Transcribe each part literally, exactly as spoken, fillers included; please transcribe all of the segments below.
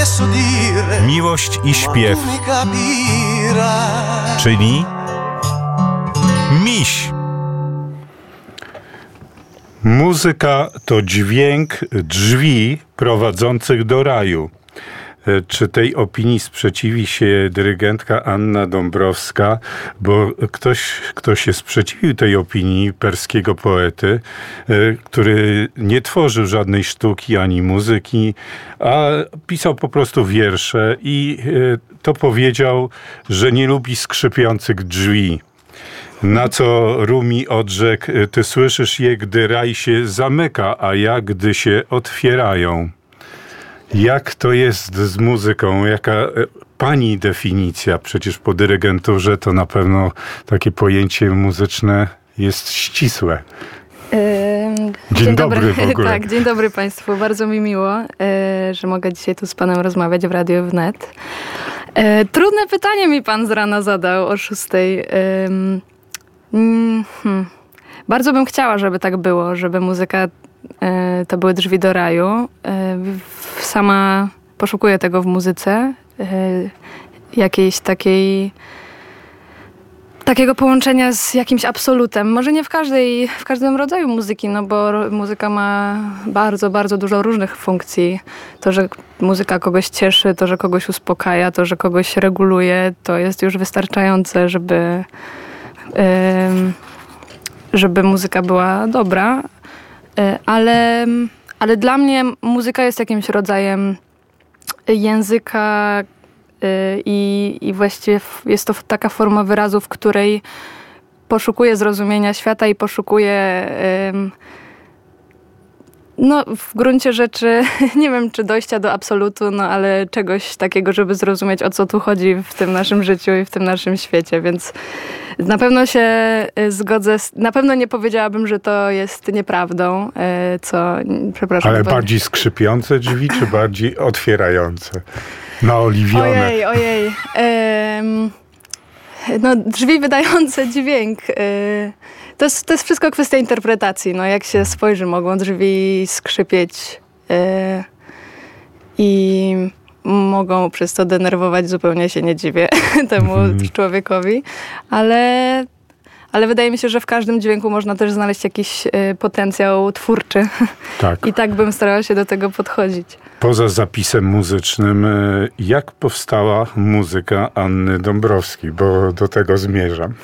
Miłość i śpiew, czyli miś. Muzyka to dźwięk drzwi prowadzących do raju. Czy tej opinii sprzeciwi się dyrygentka Anna Dąbrowska, bo ktoś, kto się sprzeciwił tej opinii perskiego poety, który nie tworzył żadnej sztuki ani muzyki, a pisał po prostu wiersze i to powiedział, że nie lubi skrzypiących drzwi. Na co Rumi odrzekł: ty słyszysz je, gdy raj się zamyka, a ja, gdy się otwierają. Jak to jest z muzyką? Jaka pani definicja? Przecież po dyrygenturze to na pewno takie pojęcie muzyczne jest ścisłe. Dzień, dzień dobry, dobry w ogóle. Tak, dzień dobry Państwu. Bardzo mi miło, że mogę dzisiaj tu z Panem rozmawiać w Radiu Wnet. Trudne pytanie mi Pan z rana zadał o szóstej. Hmm. Bardzo bym chciała, żeby tak było, żeby muzyka to były drzwi do raju. Sama poszukuję tego w muzyce. Jakiejś takiej takiego połączenia z jakimś absolutem. Może nie w każdej, w każdym rodzaju muzyki, no bo muzyka ma bardzo, bardzo dużo różnych funkcji. To, że muzyka kogoś cieszy, to, że kogoś uspokaja, to, że kogoś reguluje, to jest już wystarczające, żeby żeby muzyka była dobra. Ale, ale dla mnie muzyka jest jakimś rodzajem języka i, i właściwie jest to taka forma wyrazu, w której poszukuję zrozumienia świata i poszukuję no w gruncie rzeczy, nie wiem czy dojścia do absolutu, no ale czegoś takiego, żeby zrozumieć, o co tu chodzi w tym naszym życiu i w tym naszym świecie, więc na pewno się zgodzę, z, na pewno nie powiedziałabym, że to jest nieprawdą, co, przepraszam. Ale bardziej skrzypiące drzwi, czy bardziej otwierające? Naoliwione. Ojej, ojej. Ehm, no drzwi wydające dźwięk. Yy, to, jest, to jest wszystko kwestia interpretacji. No, jak się spojrzy, mogą drzwi skrzypieć yy, i mogą przez to denerwować. Zupełnie się nie dziwię temu mm. człowiekowi. Ale, ale wydaje mi się, że w każdym dźwięku można też znaleźć jakiś yy, potencjał twórczy. Tak. I tak bym starała się do tego podchodzić. Poza zapisem muzycznym, jak powstała muzyka Anny Dąbrowskiej? Bo do tego zmierzam.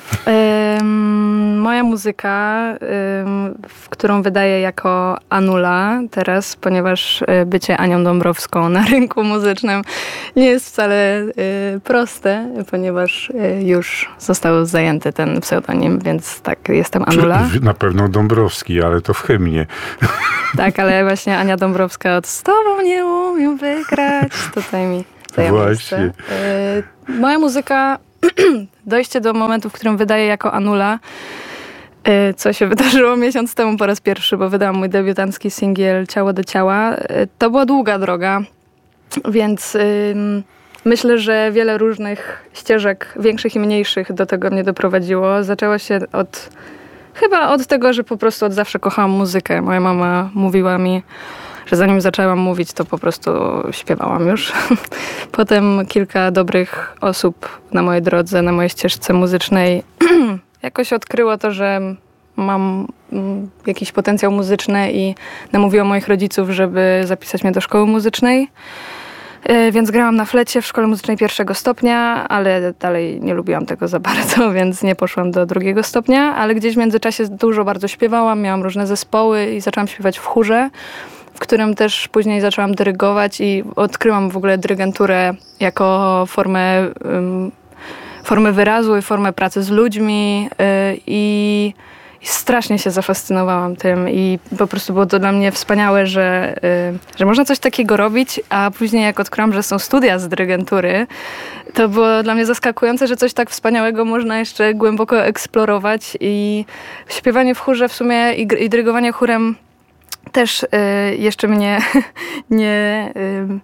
Ym, moja muzyka, ym, w którą wydaję jako Anula teraz, ponieważ bycie Anią Dąbrowską na rynku muzycznym nie jest wcale y, proste, ponieważ y, już został zajęty ten pseudonim, więc tak, jestem Anula. Na pewno Dąbrowski, ale to w hymnie. Tak, ale właśnie Ania Dąbrowska od z tobą nie umiem wygrać. Tutaj mi zajęło miejsce. Y, moja muzyka, dojście do momentu, w którym wydaję jako Anula, y, co się wydarzyło miesiąc temu po raz pierwszy, bo wydałam mój debiutancki singiel Ciało do ciała. Y, to była długa droga, więc y, myślę, że wiele różnych ścieżek, większych i mniejszych, do tego mnie doprowadziło. Zaczęło się od... Chyba od tego, że po prostu od zawsze kochałam muzykę. Moja mama mówiła mi, że zanim zaczęłam mówić, to po prostu śpiewałam już. Potem kilka dobrych osób na mojej drodze, na mojej ścieżce muzycznej jakoś odkryło to, że mam jakiś potencjał muzyczny i namówiło moich rodziców, żeby zapisać mnie do szkoły muzycznej. Więc grałam na flecie w szkole muzycznej pierwszego stopnia, ale dalej nie lubiłam tego za bardzo, więc nie poszłam do drugiego stopnia, ale gdzieś w międzyczasie dużo bardzo śpiewałam, miałam różne zespoły i zaczęłam śpiewać w chórze, w którym też później zaczęłam dyrygować i odkryłam w ogóle dyrygenturę jako formę, um, formę wyrazu i formę pracy z ludźmi yy, i I strasznie się zafascynowałam tym i po prostu było to dla mnie wspaniałe, że, y, że można coś takiego robić, a później jak odkryłam, że są studia z dyrygentury, to było dla mnie zaskakujące, że coś tak wspaniałego można jeszcze głęboko eksplorować i śpiewanie w chórze w sumie i, i dyrygowanie chórem też y, jeszcze mnie nie... Y,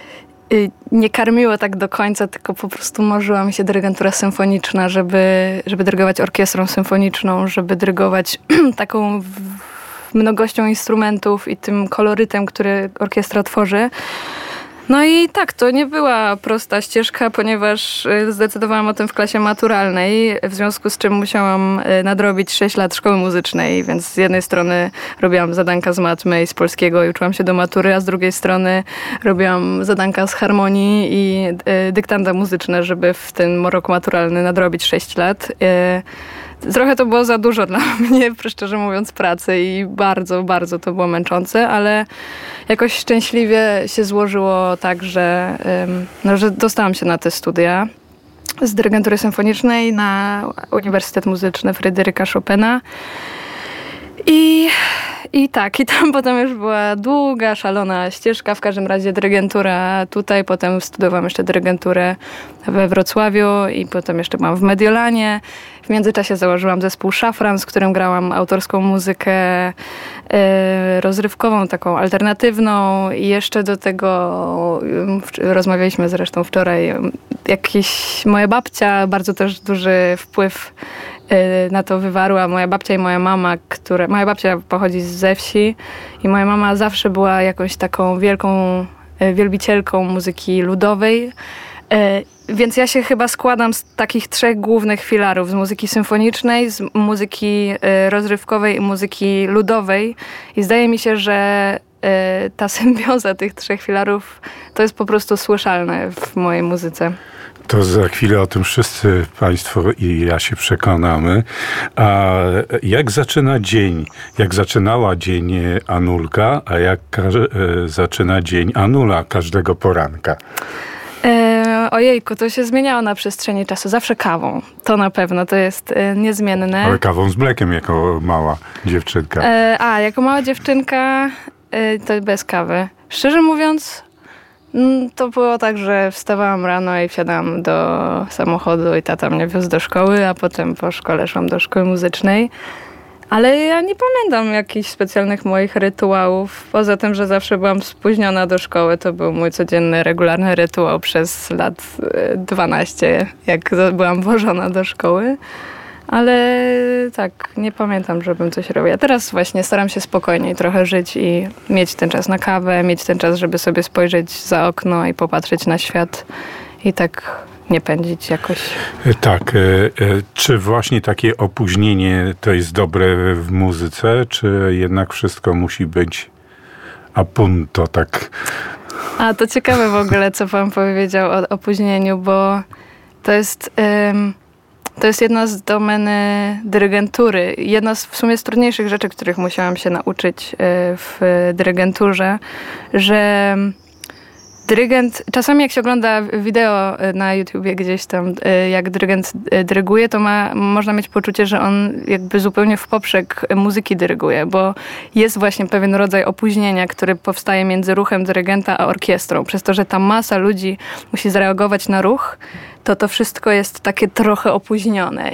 nie karmiło tak do końca, tylko po prostu marzyła mi się dyrygentura symfoniczna, żeby, żeby dyrygować orkiestrą symfoniczną, żeby dyrygować taką mnogością instrumentów i tym kolorytem, który orkiestra tworzy. No i tak, to nie była prosta ścieżka, ponieważ zdecydowałam o tym w klasie maturalnej, w związku z czym musiałam nadrobić sześć lat szkoły muzycznej, więc z jednej strony robiłam zadanka z matmy i z polskiego i uczyłam się do matury, a z drugiej strony robiłam zadanka z harmonii i dyktanda muzyczne, żeby w ten rok maturalny nadrobić sześć lat. Trochę to było za dużo dla mnie, szczerze mówiąc, pracy i bardzo, bardzo to było męczące, ale jakoś szczęśliwie się złożyło tak, że, no, że dostałam się na te studia z dyrygentury symfonicznej na Uniwersytet Muzyczny Fryderyka Chopina. I, I tak, i tam potem już była długa, szalona ścieżka, w każdym razie dyrygentura tutaj, potem studiowałam jeszcze dyrygenturę we Wrocławiu i potem jeszcze byłam w Mediolanie. W międzyczasie założyłam zespół Szafran, z którym grałam autorską muzykę e, rozrywkową, taką alternatywną i jeszcze do tego, e, rozmawialiśmy zresztą wczoraj, jakieś, moja babcia bardzo też duży wpływ na to wywarła. Moja babcia i moja mama, które... Moja babcia pochodzi ze wsi i moja mama zawsze była jakąś taką wielką wielbicielką muzyki ludowej. Więc ja się chyba składam z takich trzech głównych filarów. Z muzyki symfonicznej, z muzyki rozrywkowej i muzyki ludowej. I zdaje mi się, że ta symbioza tych trzech filarów to jest po prostu słyszalne w mojej muzyce. To za chwilę o tym wszyscy Państwo i ja się przekonamy. A jak zaczyna dzień? Jak zaczynała dzień Anulka, a jak zaczyna dzień Anula każdego poranka? E, ojejku, to się zmieniało na przestrzeni czasu. Zawsze kawą. To na pewno, to jest e, niezmienne. Ale kawą z mlekiem jako mała dziewczynka. E, a, jako mała dziewczynka e, to bez kawy. Szczerze mówiąc, to było tak, że wstawałam rano i wsiadałam do samochodu i tata mnie wiózł do szkoły, a potem po szkole szłam do szkoły muzycznej. Ale ja nie pamiętam jakichś specjalnych moich rytuałów. Poza tym, że zawsze byłam spóźniona do szkoły. To był mój codzienny, regularny rytuał przez lat dwanaście, jak byłam włożona do szkoły. Ale tak, nie pamiętam, żebym coś robiła. Teraz właśnie staram się spokojniej trochę żyć i mieć ten czas na kawę, mieć ten czas, żeby sobie spojrzeć za okno i popatrzeć na świat i tak nie pędzić jakoś. Tak. Czy właśnie takie opóźnienie to jest dobre w muzyce, czy jednak wszystko musi być a punto, tak? A, to ciekawe w ogóle, co pan powiedział o opóźnieniu, bo to jest... Ym, To jest jedna z domeny dyrygentury. Jedna z w sumie z trudniejszych rzeczy, których musiałam się nauczyć w dyrygenturze, że dyrygent, czasami jak się ogląda wideo na YouTubie gdzieś tam, jak dyrygent dyryguje, to ma, można mieć poczucie, że on jakby zupełnie w poprzek muzyki dyryguje, bo jest właśnie pewien rodzaj opóźnienia, który powstaje między ruchem dyrygenta a orkiestrą. Przez to, że ta masa ludzi musi zareagować na ruch, to to wszystko jest takie trochę opóźnione